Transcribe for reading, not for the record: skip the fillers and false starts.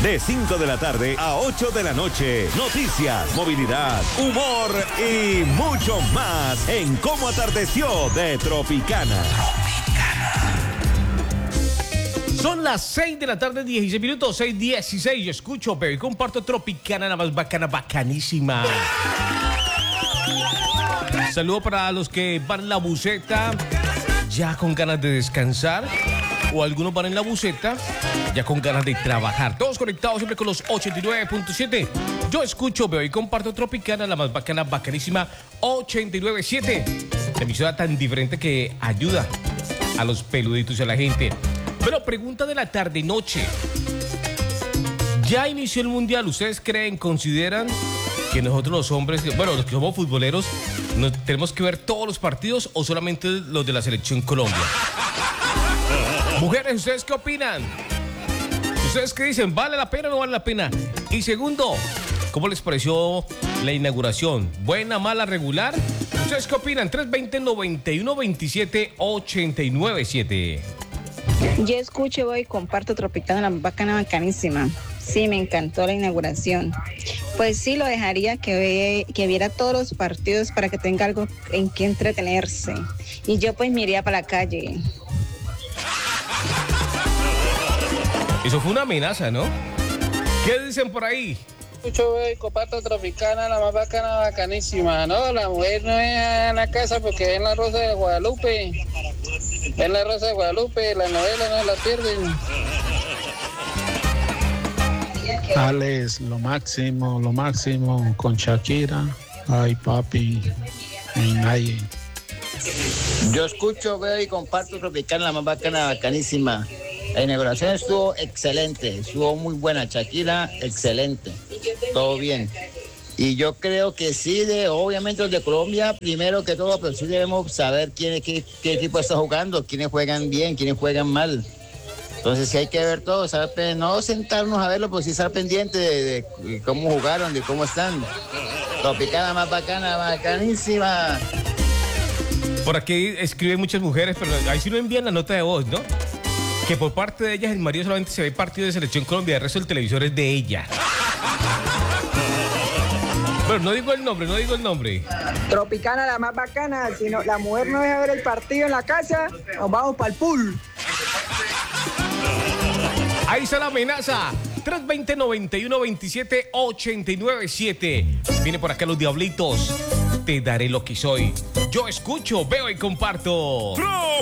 De 5 de la tarde a 8 de la noche. Noticias, movilidad, humor y mucho más en Cómo Atardeció de Tropicana. Son las 6 de la tarde, 16 minutos, 6:16. Yo escucho, pero y comparto Tropicana, la más bacana, bacanísima. Saludo para los que van en la buseta, ya con ganas de descansar. O algunos van en la buseta, ya con ganas de trabajar. Todos conectados siempre con los 89.7. Yo escucho, veo y comparto Tropicana, la más bacana, bacanísima, 89.7. La emisora tan diferente que ayuda a los peluditos y a la gente. Pero pregunta de la tarde-noche. Ya inició el Mundial. ¿Ustedes creen, consideran que nosotros los hombres, bueno, los que somos futboleros, tenemos que ver todos los partidos o solamente los de la Selección Colombia? Mujeres, ¿ustedes qué opinan? ¿Ustedes qué dicen? ¿Vale la pena o no vale la pena? Y segundo, ¿cómo les pareció la inauguración? ¿Buena, mala, regular? ¿Ustedes qué opinan? 320-9127-897. Yo escucho, voy y comparto Tropicana, la bacana, bacanísima. Sí, me encantó la inauguración. Pues sí, lo dejaría que viera todos los partidos para que tenga algo en que entretenerse. Y yo pues me iría para la calle. Eso fue una amenaza, ¿no? ¿Qué dicen por ahí? Escucho, y comparto Tropicana, la más bacana, bacanísima. No, la mujer no es en la casa porque ven la Rosa de Guadalupe. Ven la Rosa de Guadalupe, la novela no la pierden. Alex, lo máximo con Shakira. Ay, papi, no hay nadie. Yo escucho, veo y comparto Tropicana, la más bacana, bacanísima. La inauguración estuvo excelente, estuvo muy buena. Shakira, excelente, todo bien. Y yo creo que sí, obviamente los de Colombia, primero que todo, pero sí debemos saber qué equipo está jugando, quiénes juegan bien, quiénes juegan mal. Entonces sí hay que ver todo, saber, no sentarnos a verlo, pues sí estar pendiente de cómo jugaron, de cómo están. Tropicana más bacana, bacanísima. Por aquí escriben muchas mujeres, pero ahí sí no envían la nota de voz, ¿no? Que por parte de ellas el marido solamente se ve partido de Selección Colombia, el resto del televisor es de ella. Pero no digo el nombre. Tropicana, la más bacana. Si no, la mujer no deja ver el partido en la casa, nos vamos para el pool. Ahí está la amenaza. 320-9127-897. Viene por acá los diablitos. Te daré lo que soy. Yo escucho, veo y comparto.